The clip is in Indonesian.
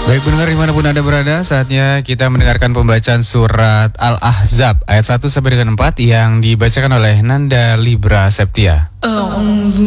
Baik pendengar dimanapun Anda berada, saatnya kita mendengarkan pembacaan surat Al-Ahzab ayat 1 sampai dengan 4 yang dibacakan oleh Nanda Libra Septia.